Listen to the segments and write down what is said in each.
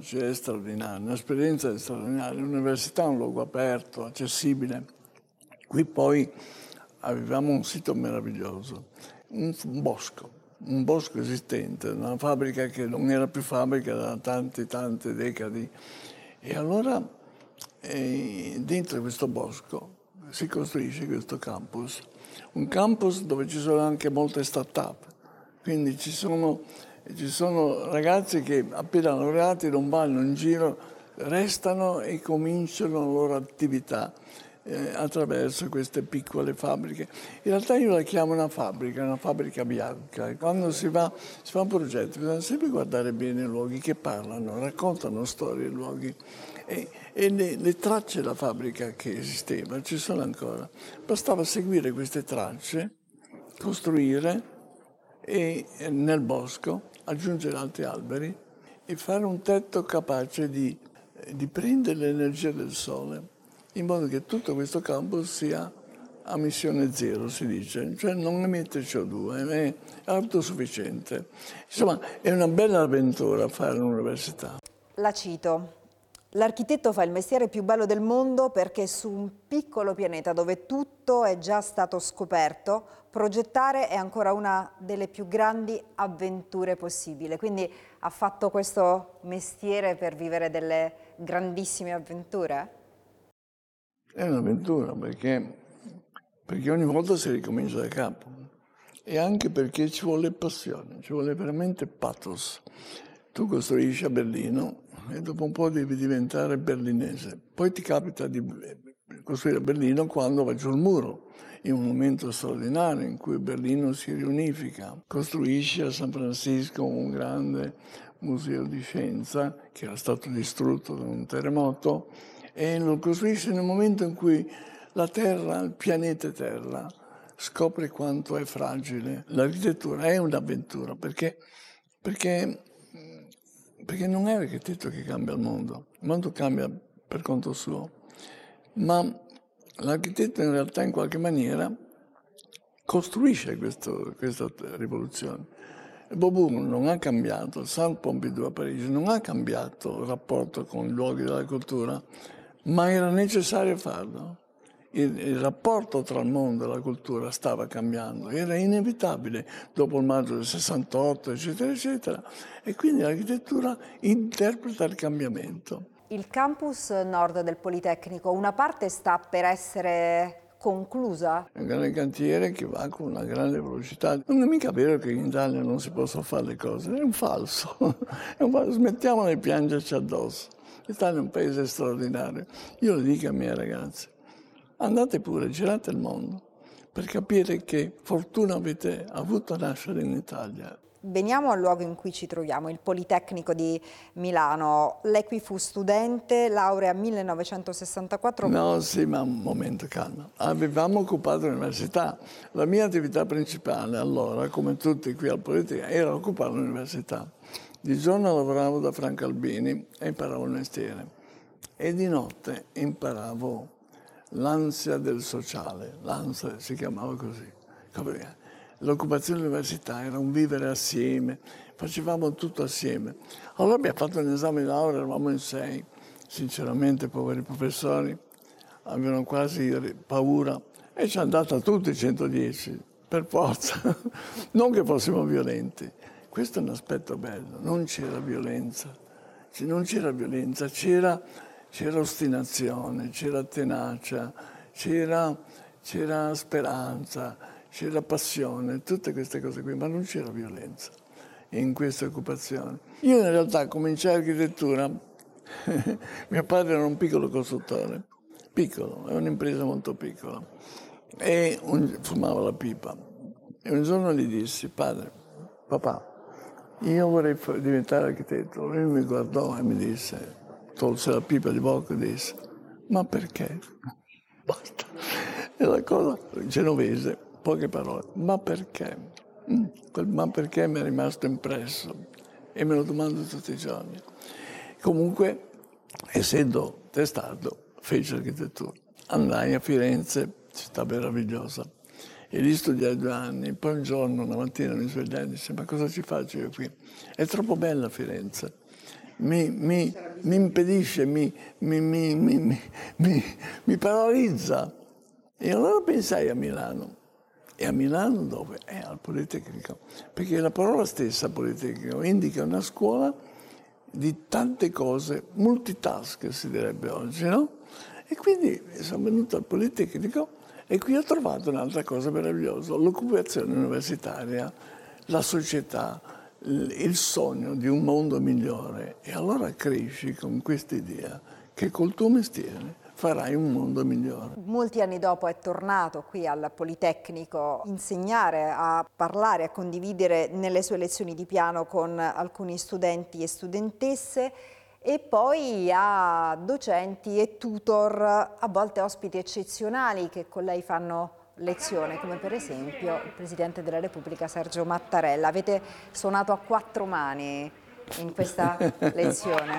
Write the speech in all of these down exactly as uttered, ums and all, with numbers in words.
oggi è straordinaria, un'esperienza straordinaria. L'università è un luogo aperto, accessibile. Qui poi avevamo un sito meraviglioso, un, un bosco, un bosco esistente, una fabbrica che non era più fabbrica da tante, tante decadi. E allora eh, dentro questo bosco si costruisce questo campus, un campus dove ci sono anche molte start-up, quindi ci sono, ci sono ragazzi che appena laureati non vanno in giro, restano e cominciano la loro attività eh, attraverso queste piccole fabbriche. In realtà io la chiamo una fabbrica, una fabbrica bianca. Quando si va, si fa un progetto bisogna sempre guardare bene i luoghi che parlano, raccontano storie i luoghi. E, e le, le tracce della fabbrica che esisteva ci sono ancora. Bastava seguire queste tracce, costruire e nel bosco aggiungere altri alberi e fare un tetto capace di, di prendere l'energia del sole, in modo che tutto questo campus sia a emissione zero, si dice, cioè non emette C O due, è autosufficiente. Insomma, è una bella avventura fare l'università. La cito. L'architetto fa il mestiere più bello del mondo perché su un piccolo pianeta dove tutto è già stato scoperto, progettare è ancora una delle più grandi avventure possibili. Quindi ha fatto questo mestiere per vivere delle grandissime avventure? È un'avventura perché, perché ogni volta si ricomincia da capo e anche perché ci vuole passione, ci vuole veramente pathos. Tu costruisci a Berlino e dopo un po' devi diventare berlinese. Poi ti capita di costruire a Berlino quando va giù il muro, in un momento straordinario in cui Berlino si riunifica. Costruisci a San Francisco un grande museo di scienza che era stato distrutto da un terremoto e lo costruisci nel momento in cui la Terra, il pianeta Terra, scopre quanto è fragile. L'architettura è un'avventura perché, perché Perché non è l'architetto che cambia il mondo, il mondo cambia per conto suo, ma l'architetto in realtà in qualche maniera costruisce questo, questa rivoluzione. Beaubourg non ha cambiato, il Centre Pompidou a Parigi non ha cambiato il rapporto con i luoghi della cultura, ma era necessario farlo. Il, il rapporto tra il mondo e la cultura stava cambiando, era inevitabile dopo il maggio del sessantotto, eccetera, eccetera. E quindi l'architettura interpreta il cambiamento. Il campus nord del Politecnico, una parte sta per essere conclusa? È un grande cantiere che va con una grande velocità. Non è mica vero che in Italia non si possono fare le cose, è un falso. È un falso. Smettiamola di piangerci addosso. L'Italia è un paese straordinario. Io lo dico ai miei ragazzi. Andate pure, girate il mondo per capire che fortuna avete avuto a nascere in Italia. Veniamo al luogo in cui ci troviamo, il Politecnico di Milano. Lei qui fu studente, laurea millenovecentosessantaquattro. No, sì, ma un momento, calma. Avevamo occupato l'università. La mia attività principale allora, come tutti qui al Politecnico, era occupare l'università. Di giorno lavoravo da Franco Albini e imparavo il mestiere. E di notte imparavo l'ansia del sociale, l'ansia si chiamava così. L'occupazione dell'università era un vivere assieme, facevamo tutto assieme. Allora abbiamo fatto un esame di laurea, eravamo in sei, sinceramente poveri professori, avevano quasi paura e ci hanno dato a tutti centodieci, per forza, non che fossimo violenti. Questo è un aspetto bello, non c'era violenza, non c'era violenza, c'era... C'era ostinazione, c'era tenacia, c'era, c'era speranza, c'era passione, tutte queste cose qui, ma non c'era violenza in questa occupazione. Io in realtà cominciai architettura, mio padre era un piccolo costruttore, piccolo, è un'impresa molto piccola, e un, fumava la pipa. E un giorno gli dissi, padre, papà, io vorrei diventare architetto. Lui mi guardò e mi disse, tolse la pipa di bocca e disse, ma perché? Basta. E la cosa genovese, poche parole, ma perché? Mm, quel ma perché mi è rimasto impresso e me lo domando tutti i giorni. Comunque, essendo testardo, feci architettura. Andai a Firenze, città meravigliosa, e lì studiai due anni. Poi un giorno, una mattina, mi svegliai e disse, ma cosa ci faccio io qui? È troppo bella Firenze. mi, mi, mi impedisce, mi, mi, mi, mi, mi, mi paralizza. E allora pensai a Milano. E a Milano dove? Eh, al Politecnico. Perché la parola stessa, Politecnico, indica una scuola di tante cose, multitask si direbbe oggi, no? E quindi sono venuto al Politecnico e qui ho trovato un'altra cosa meravigliosa, l'occupazione universitaria, la società, il sogno di un mondo migliore. E allora cresci con questa idea che col tuo mestiere farai un mondo migliore. Molti anni dopo è tornato qui al Politecnico a insegnare, a parlare, a condividere nelle sue lezioni di piano con alcuni studenti e studentesse e poi a docenti e tutor, a volte ospiti eccezionali che con lei fanno lezione, come per esempio il Presidente della Repubblica Sergio Mattarella. Avete suonato a quattro mani in questa lezione.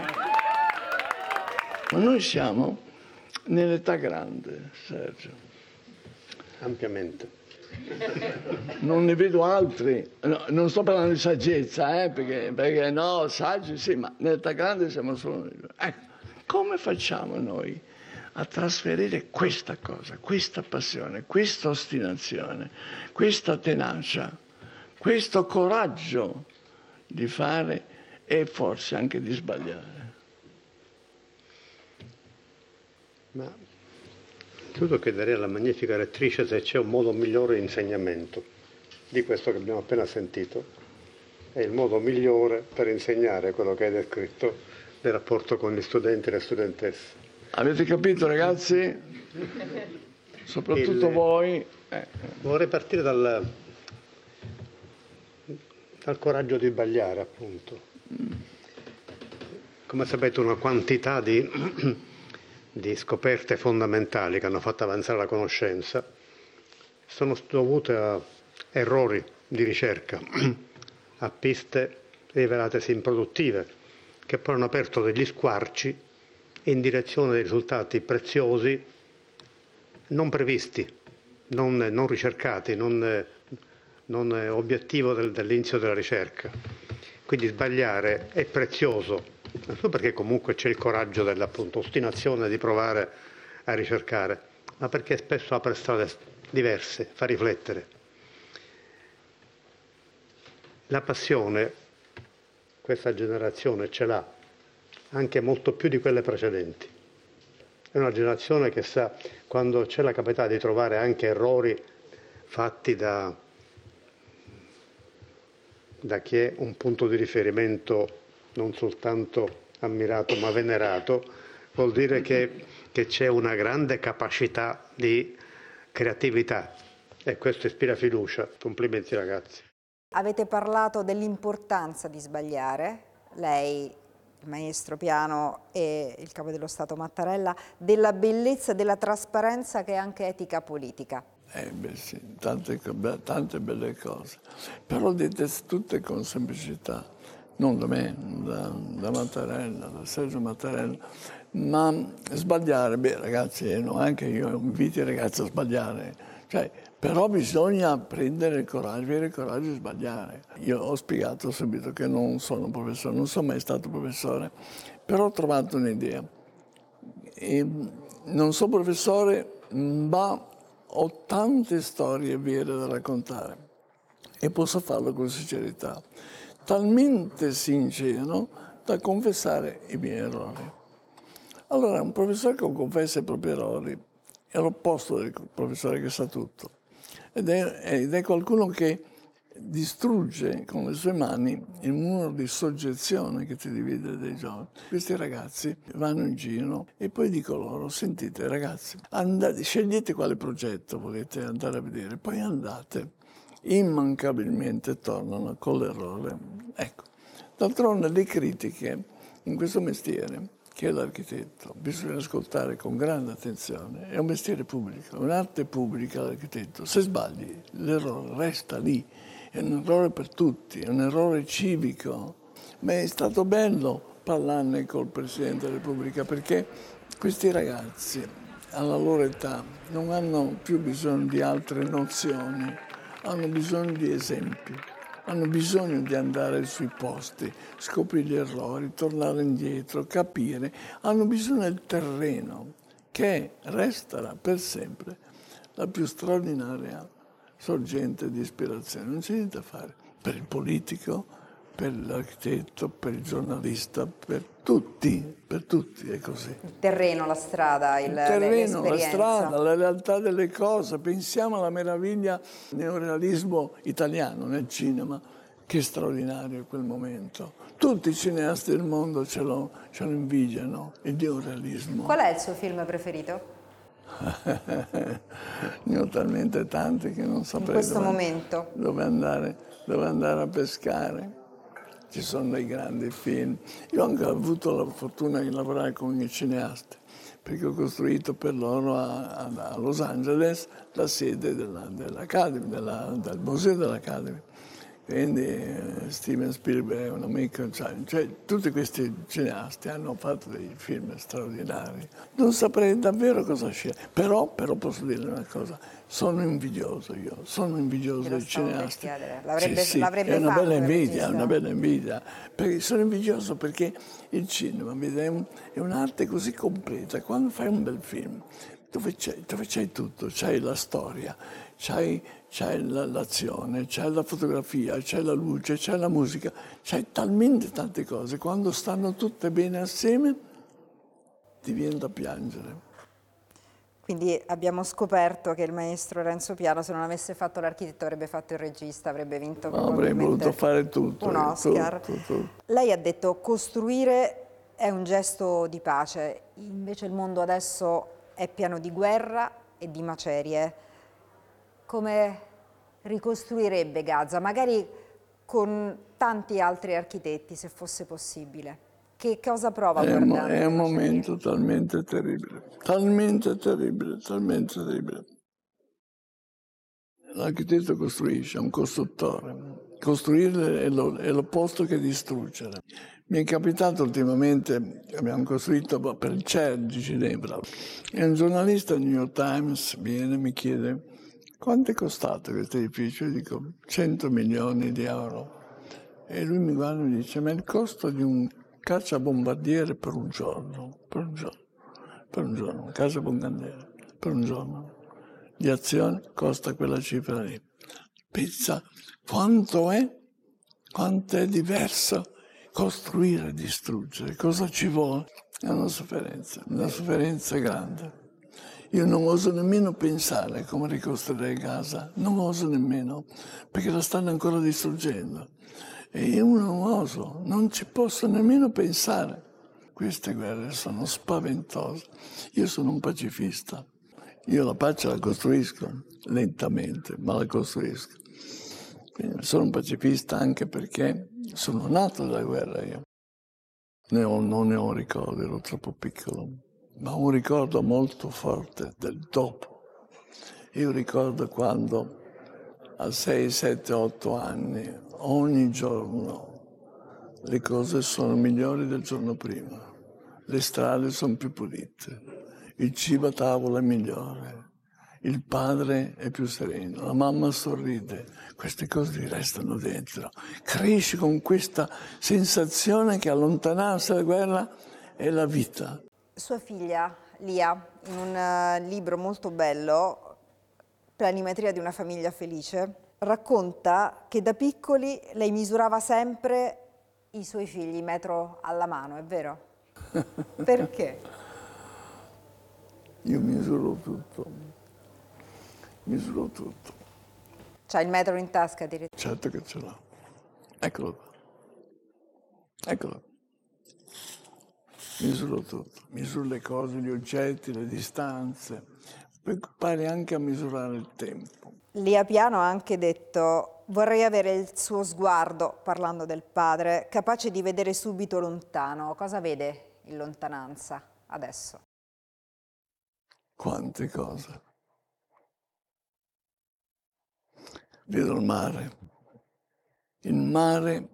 Ma noi siamo nell'età grande, Sergio. Ampiamente. Non ne vedo altri, no, non sto parlando di saggezza, eh, perché, perché no, saggi sì, ma nell'età grande siamo solo noi. Ecco, come facciamo noi a trasferire questa cosa, questa passione, questa ostinazione, questa tenacia, questo coraggio di fare e forse anche di sbagliare? Ma credo chiederei alla magnifica rettrice se c'è un modo migliore di insegnamento di questo che abbiamo appena sentito. È il modo migliore per insegnare quello che hai descritto nel rapporto con gli studenti e le studentesse. Avete capito, ragazzi? Soprattutto Il... voi. Eh. Vorrei partire dal, dal coraggio di sbagliare, appunto. Come sapete, una quantità di... di scoperte fondamentali che hanno fatto avanzare la conoscenza sono dovute a errori di ricerca, a piste rivelatesi improduttive, che poi hanno aperto degli squarci in direzione dei risultati preziosi non previsti, non, non ricercati, non, non obiettivo del, dell'inizio della ricerca. Quindi sbagliare è prezioso, non solo perché comunque c'è il coraggio dell'appunto ostinazione di provare a ricercare, ma perché spesso apre strade diverse, fa riflettere. La passione, questa generazione ce l'ha, anche molto più di quelle precedenti. È una generazione che sa, quando c'è la capacità di trovare anche errori fatti da, da chi è un punto di riferimento non soltanto ammirato ma venerato, vuol dire che, che c'è una grande capacità di creatività e questo ispira fiducia. Complimenti ragazzi. Avete parlato dell'importanza di sbagliare, lei, il maestro Piano e il capo dello Stato Mattarella, della bellezza, della trasparenza che è anche etica politica. Eh beh sì, tante, tante belle cose, però dite tutte con semplicità. Non da me, da, da Mattarella, da Sergio Mattarella, ma sbagliare, beh ragazzi, no, anche io invito i ragazzi a sbagliare, cioè, però bisogna prendere il coraggio, avere il coraggio di sbagliare. Io ho spiegato subito che non sono professore, non sono mai stato professore, però ho trovato un'idea. E non sono professore, ma ho tante storie vere da raccontare e posso farlo con sincerità. Talmente sincero da confessare i miei errori. Allora, un professore che confessa i propri errori è l'opposto del professore che sa tutto. Ed è, ed è qualcuno che distrugge con le sue mani il muro di soggezione che ti divide dai giovani. Questi ragazzi vanno in giro e poi dico loro, sentite ragazzi, andate, scegliete quale progetto volete andare a vedere, poi andate. Immancabilmente tornano con l'errore. Ecco, d'altronde le critiche in questo mestiere, che è l'architetto, bisogna ascoltare con grande attenzione. È un mestiere pubblico, è un'arte pubblica l'architetto. Se sbagli, l'errore resta lì, è un errore per tutti, è un errore civico. Ma è stato bello parlarne col Presidente della Repubblica perché questi ragazzi, alla loro età, non hanno più bisogno di altre nozioni. Hanno bisogno di esempi. hanno bisogno di andare sui posti, scoprire gli errori, tornare indietro, capire, hanno bisogno del terreno che resterà per sempre la più straordinaria sorgente di ispirazione. Non c'è niente da fare per il politico, per l'architetto, per il giornalista, per tutti, per tutti è così. Il terreno, la strada, il, il terreno, la l'esperienza. strada, la realtà delle cose. Pensiamo alla meraviglia del neorealismo italiano nel cinema, che straordinario è quel momento. Tutti i cineasti del mondo ce lo, ce lo invidiano, il neorealismo. Qual è il suo film preferito? Ne ho talmente tanti che non saprei in questo dove, momento dove, andare, dove andare a pescare. Ci sono dei grandi film. Io ho anche avuto la fortuna di lavorare con i cineasti, perché ho costruito per loro a, a, a Los Angeles la sede della, dell'Academy, della, del Museo dell'Academy. Quindi eh, Steven Spielberg è un amico, cioè, cioè tutti questi cineasti hanno fatto dei film straordinari. Non saprei davvero cosa scegliere, però, però posso dire una cosa, sono invidioso io, sono invidioso dei cineasti. L'avrebbe, sì, sì, l'avrebbe è una fatto, bella invidia, è una bella invidia, perché sono invidioso perché il cinema è un'arte così completa. Quando fai un bel film, dove c'è, dove c'hai tutto, c'hai la storia, c'hai, c'hai l'azione, c'hai la fotografia, c'hai la luce, c'hai la musica, c'hai talmente tante cose. Quando stanno tutte bene assieme, ti viene da piangere. Quindi abbiamo scoperto che il maestro Renzo Piano, se non avesse fatto l'architetto, avrebbe fatto il regista, avrebbe vinto no, avrei voluto fare tutto. Un Oscar. Tutto, tutto. Lei ha detto costruire è un gesto di pace, invece il mondo adesso è pieno di guerra e di macerie. Come ricostruirebbe Gaza, magari con tanti altri architetti, se fosse possibile? Che cosa prova a guardare? È un momento talmente terribile, talmente terribile, talmente terribile. L'architetto costruisce, è un costruttore. Costruire è, lo, è l'opposto che distruggere. Mi è capitato ultimamente, abbiamo costruito per il C E R di Ginevra, e un giornalista del New York Times viene e mi chiede quanto è costato questo edificio? Io dico cento milioni di euro. E lui mi guarda e mi dice, ma è il costo di un cacciabombardiere per un giorno, per un giorno, per un giorno, un cacciabombardiere per un giorno di azione costa quella cifra lì. Pensa quanto è, quanto è diverso costruire e distruggere, cosa ci vuole? È una sofferenza, una sofferenza grande. Io non oso nemmeno pensare come ricostruire Gaza, non oso nemmeno, perché la stanno ancora distruggendo. E io non oso, non ci posso nemmeno pensare. Queste guerre sono spaventose. Io sono un pacifista. Io la pace la costruisco, lentamente, ma la costruisco. Quindi sono un pacifista anche perché sono nato dalla guerra io. Ne ho, non ne ho ricordi, ero troppo piccolo, ma un ricordo molto forte del dopo. Io ricordo quando a sei, sette, otto anni, ogni giorno, le cose sono migliori del giorno prima. Le strade sono più pulite, il cibo a tavola è migliore, il padre è più sereno, la mamma sorride. Queste cose ti restano dentro. Cresci con questa sensazione che allontanarsi dalla guerra è la vita. Sua figlia, Lia, in un uh, libro molto bello, Planimetria di una famiglia felice, racconta che da piccoli lei misurava sempre i suoi figli metro alla mano, è vero? Perché? Io misuro tutto, misuro tutto. C'ha il metro in tasca addirittura? Certo che ce l'ho. Eccolo qua. Eccolo. Misuro tutto, misuro le cose, gli oggetti, le distanze, poi pari anche a misurare il tempo. Lia Piano ha anche detto: vorrei avere il suo sguardo, parlando del padre, capace di vedere subito lontano. Cosa vede in lontananza adesso? Quante cose. Vedo il mare. Il mare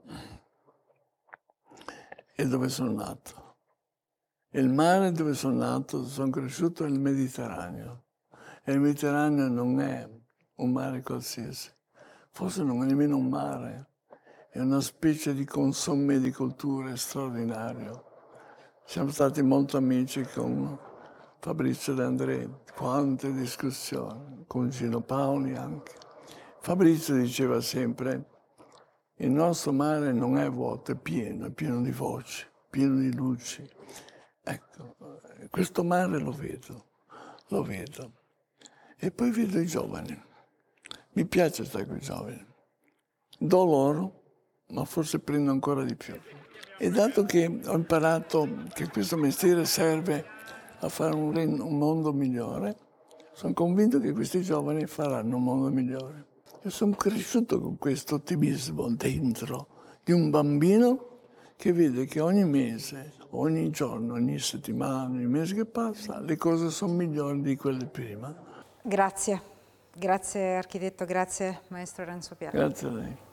è dove sono nato. Il mare dove sono nato, sono cresciuto nel Mediterraneo. E il Mediterraneo non è un mare qualsiasi. Forse non è nemmeno un mare. è una specie di consommé di culture straordinario. Siamo stati molto amici con Fabrizio De André, quante discussioni, con Gino Paoli anche. Fabrizio diceva sempre: il nostro mare non è vuoto, è pieno, è pieno di voci, pieno di luci. Ecco, questo mare lo vedo, lo vedo. E poi vedo i giovani. Mi piace stare con i giovani. Do loro, ma forse prendo ancora di più. E dato che ho imparato che questo mestiere serve a fare un, un mondo migliore, sono convinto che questi giovani faranno un mondo migliore. Io sono cresciuto con questo ottimismo dentro di un bambino che vede che ogni mese, ogni giorno, ogni settimana, ogni mese che passa, le cose sono migliori di quelle prima. Grazie, grazie architetto, grazie maestro Renzo Piano. Grazie a lei.